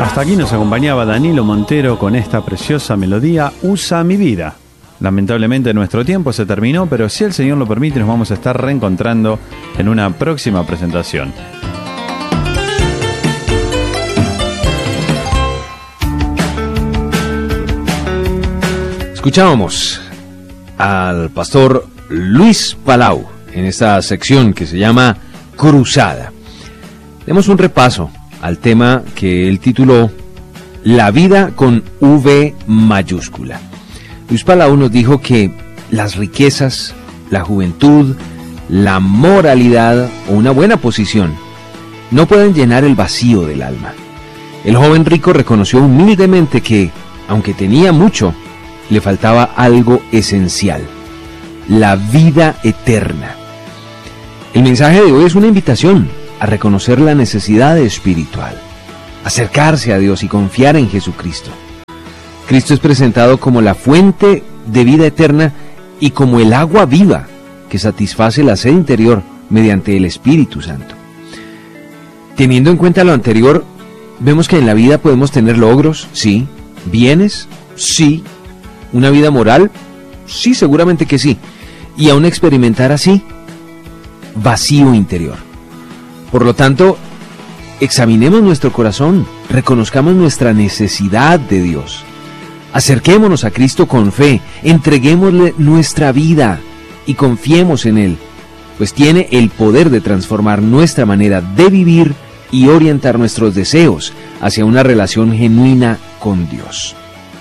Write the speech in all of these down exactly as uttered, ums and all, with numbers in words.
Hasta aquí nos acompañaba Danilo Montero con esta preciosa melodía, Usa mi vida. Lamentablemente nuestro tiempo se terminó, pero si el Señor lo permite nos vamos a estar reencontrando en una próxima presentación. Escuchábamos al pastor Luis Palau en esta sección que se llama Cruzada. Demos un repaso al tema que él tituló La vida con V mayúscula. Luis Palau nos dijo que las riquezas, la juventud, la moralidad o una buena posición no pueden llenar el vacío del alma. El joven rico reconoció humildemente que, aunque tenía mucho, le faltaba algo esencial: la vida eterna. El mensaje de hoy es una invitación a reconocer la necesidad espiritual, acercarse a Dios y confiar en Jesucristo. Cristo es presentado como la fuente de vida eterna y como el agua viva que satisface la sed interior mediante el Espíritu Santo. Teniendo en cuenta lo anterior, vemos que en la vida podemos tener logros, sí, bienes, sí, una vida moral, sí, seguramente que sí, y aún experimentar así vacío interior. Por lo tanto, examinemos nuestro corazón, reconozcamos nuestra necesidad de Dios, acerquémonos a Cristo con fe, entreguémosle nuestra vida y confiemos en Él, pues tiene el poder de transformar nuestra manera de vivir y orientar nuestros deseos hacia una relación genuina con Dios.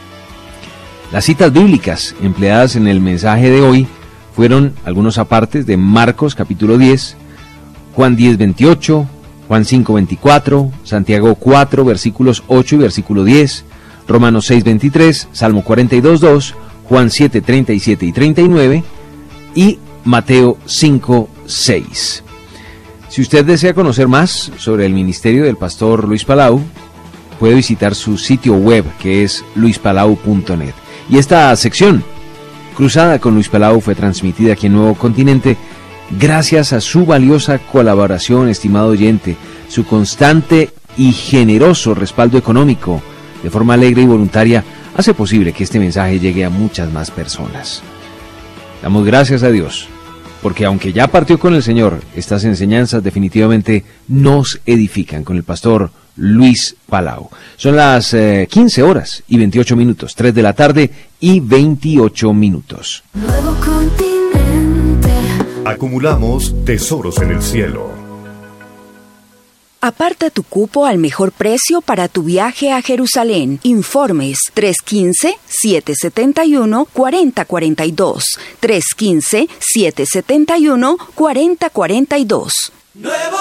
Las citas bíblicas empleadas en el mensaje de hoy fueron algunos apartes de Marcos capítulo diez, Juan diez veintiocho, Juan cinco veinticuatro, Santiago cuatro versículos ocho y versículo diez, Romanos seis veintitrés, Salmo cuarenta y dos dos, Juan siete treinta y siete y treinta y nueve y Mateo cinco seis. Si usted desea conocer más sobre el ministerio del pastor Luis Palau, puede visitar su sitio web, que es luis palau punto net. Y esta sección, Cruzada con Luis Palau, fue transmitida aquí en Nuevo Continente gracias a su valiosa colaboración, estimado oyente, su constante y generoso respaldo económico, de forma alegre y voluntaria, hace posible que este mensaje llegue a muchas más personas. Damos gracias a Dios, porque aunque ya partió con el Señor, estas enseñanzas definitivamente nos edifican. Con el pastor Luis Palau. Son las eh, quince horas y veintiocho minutos, tres de la tarde y veintiocho minutos. Nuevo Continente. Acumulamos tesoros en el cielo. Aparta tu cupo al mejor precio para tu viaje a Jerusalén. Informes tres uno cinco, siete siete uno, cuatro cero cuatro dos. tres uno cinco, siete siete uno, cuatro cero cuatro dos. Nuevo